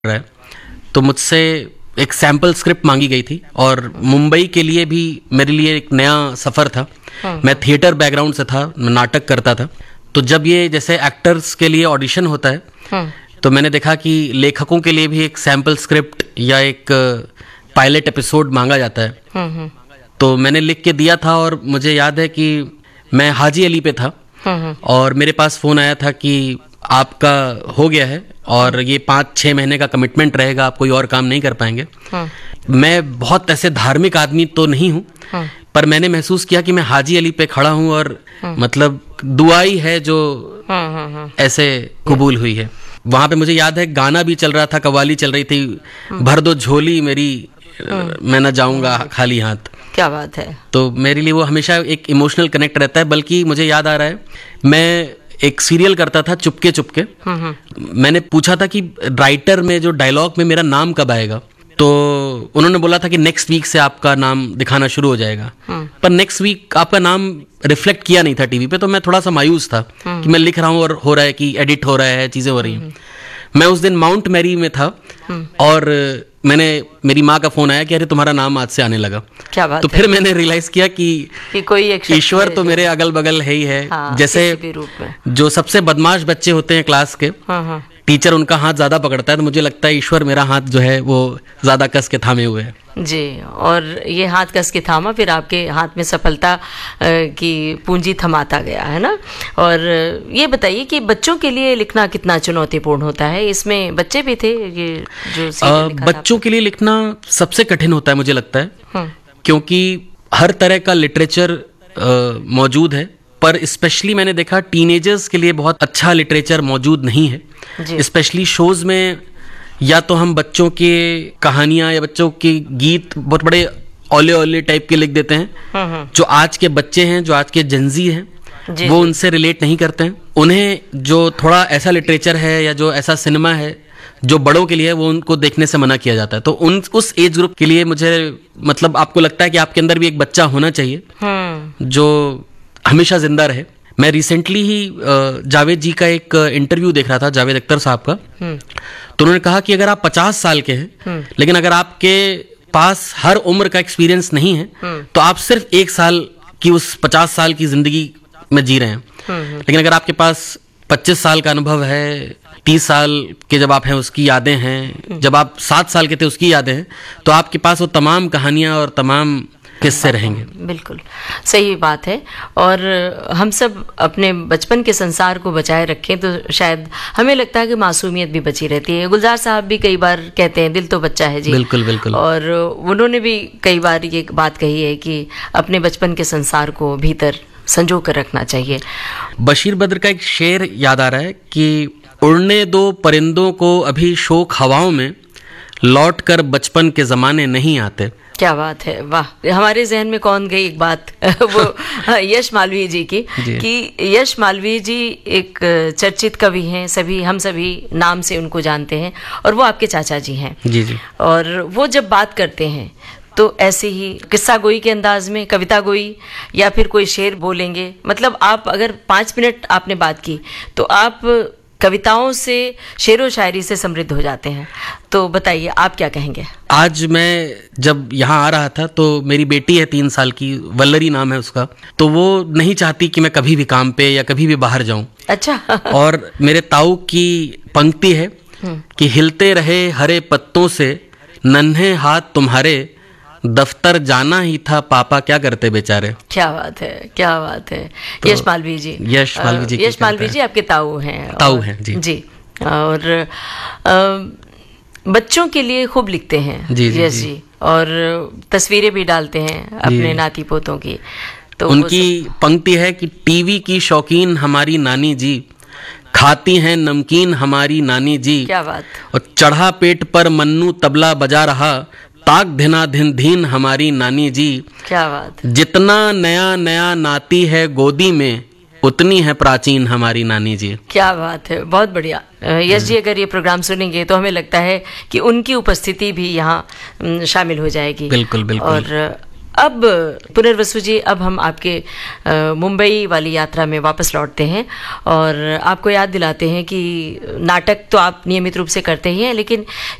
रहा है, तो मुझसे एक सैम्पल स्क्रिप्ट मांगी गई थी और मुंबई के लिए भी मेरे लिए एक नया सफ़र था। मैं थिएटर बैकग्राउंड से था, मैं नाटक करता था। तो जब ये जैसे एक्टर्स के लिए ऑडिशन होता है तो मैंने देखा कि लेखकों के लिए भी एक सैम्पल स्क्रिप्ट या एक पायलट एपिसोड मांगा जाता है। तो मैंने लिख के दिया था और मुझे याद है कि मैं हाजी अली पे था और मेरे पास फ़ोन आया था कि आपका हो गया है और ये 5-6 महीने का कमिटमेंट रहेगा, आप कोई और काम नहीं कर पाएंगे। मैं बहुत ऐसे धार्मिक आदमी तो नहीं हूँ, पर मैंने महसूस किया कि मैं हाजी अली पे खड़ा हूँ और मतलब दुआ ही है जो ऐसे कबूल हुई है। वहाँ पे मुझे याद है गाना भी चल रहा था, कव्वाली चल रही थी, भर दो झोली मेरी मैं न जाऊँगा खाली हाथ। क्या बात है। तो मेरे लिए वो हमेशा एक इमोशनल कनेक्ट रहता है। बल्कि मुझे याद आ रहा है, मैं एक सीरियल करता था चुपके चुपके। मैंने पूछा था कि राइटर में जो डायलॉग में मेरा नाम कब आएगा, तो उन्होंने बोला था कि नेक्स्ट वीक से आपका नाम दिखाना शुरू हो जाएगा। पर नेक्स्ट वीक आपका नाम रिफ्लेक्ट किया नहीं था टीवी पे, तो मैं थोड़ा सा मायूस था कि मैं लिख रहा हूँ और हो रहा है कि एडिट हो रहा है, चीज़ें हो रही हैं। मैं उस दिन माउंट मैरी में था और मेरी माँ का फोन आया कि अरे तुम्हारा नाम आज से आने लगा। क्या बात तो फिर मैंने रियलाइज किया कि कोई एक ईश्वर तो मेरे अगल बगल है ही है। हाँ, जैसे किसी भी रूप में। जो सबसे बदमाश बच्चे होते हैं क्लास के, टीचर उनका हाथ ज्यादा पकड़ता है, तो मुझे लगता है ईश्वर मेरा हाथ जो है वो ज्यादा कस के थामे हुए है जी। और ये हाथ कस के थामा, फिर आपके हाथ में सफलता की पूंजी थमाता गया, है ना। और ये बताइए कि बच्चों के लिए लिखना कितना चुनौतीपूर्ण होता है। इसमें बच्चे भी थे, ये जो बच्चों के लिए लिखना सबसे कठिन होता है मुझे लगता है, क्योंकि हर तरह का लिटरेचर मौजूद है, पर स्पेशली मैंने देखा टीनेजर्स के लिए बहुत अच्छा लिटरेचर मौजूद नहीं है। स्पेशली शोज में या तो हम बच्चों के कहानियां या बच्चों के गीत बहुत बड़े औले औले टाइप के लिख देते हैं। जो आज के बच्चे हैं, जो आज के जेनजी हैं, वो उनसे रिलेट नहीं करते हैं। उन्हें जो थोड़ा ऐसा लिटरेचर है या जो ऐसा सिनेमा है जो बड़ों के लिए है, वो उनको देखने से मना किया जाता है। तो उस एज ग्रुप के लिए मुझे मतलब आपको लगता है कि आपके अंदर भी एक बच्चा होना चाहिए जो हमेशा जिंदा रहे। मैं रिसेंटली ही जावेद जी का एक इंटरव्यू देख रहा था, जावेद अख्तर साहब का। तो उन्होंने कहा कि अगर आप 50 साल के हैं लेकिन अगर आपके पास हर उम्र का एक्सपीरियंस नहीं है तो आप सिर्फ 1 साल की उस 50 साल की जिंदगी में जी रहे हैं। लेकिन अगर आपके पास 25 साल का अनुभव है, 30 साल के जब आप हैं उसकी यादें हैं, जब आप 7 साल के थे उसकी यादें हैं, तो आपके पास वो तमाम कहानियां और तमाम किससे रहेंगे। बिल्कुल सही बात है। और हम सब अपने बचपन के संसार को बचाए रखें तो शायद हमें लगता है कि मासूमियत भी बची रहती है। गुलजार साहब भी कई बार कहते हैं दिल तो बच्चा है जी। बिल्कुल बिल्कुल। और उन्होंने भी कई बार ये बात कही है कि अपने बचपन के संसार को भीतर संजो कर रखना चाहिए। बशीर बद्र का एक शेर याद आ रहा है कि उड़ने दो परिंदों को अभी शोक हवाओं में, लौट कर बचपन के जमाने नहीं आते। क्या बात है, वाह। हमारे जहन में कौन गई एक बात वो यश मालवीय जी की कि यश मालवीय जी एक चर्चित कवि हैं, हम सभी नाम से उनको जानते हैं, और वो आपके चाचा जी हैं। जी। और वो जब बात करते हैं तो ऐसे ही किस्सा गोई के अंदाज में, कविता गोई या फिर कोई शेर बोलेंगे। मतलब आप अगर 5 मिनट आपने बात की तो आप कविताओं से, शेरो शायरी से समृद्ध हो जाते हैं। तो बताइए आप क्या कहेंगे। आज मैं जब यहाँ आ रहा था तो मेरी बेटी है 3 साल की, वल्लरी नाम है उसका, तो वो नहीं चाहती कि मैं कभी भी काम पे या कभी भी बाहर जाऊं। अच्छा। और मेरे ताऊ की पंक्ति है कि हिलते रहे हरे पत्तों से, नन्हे हाथ तुम्हारे, दफ्तर जाना ही था पापा क्या करते बेचारे। क्या बात है, क्या बात है। तो यश मालवीय जी, यश मालवीय जी आपके ताऊ हैं। ताऊ हैं जी। और बच्चों के लिए खूब लिखते हैं यश जी, और तस्वीरें भी डालते हैं अपने नाती पोतों की। तो उनकी पंक्ति है कि टीवी की शौकीन हमारी नानी जी, खाती हैं नमकीन हमारी नानी जी। क्या बात। और चढ़ा पेट पर मन्नू तबला बजा रहा, ताक धिना धिन धीन हमारी नानी जी। क्या बात। जितना नया नया नाती है गोदी में, उतनी है प्राचीन हमारी नानी जी। क्या बात है, बहुत बढ़िया। यश जी अगर ये प्रोग्राम सुनेंगे तो हमें लगता है कि उनकी उपस्थिति भी यहाँ शामिल हो जाएगी। बिल्कुल बिल्कुल। और अब पुनर्वसु जी, अब हम आपके मुंबई वाली यात्रा में वापस लौटते हैं और आपको याद दिलाते हैं कि नाटक तो आप नियमित रूप से करते ही हैं, लेकिन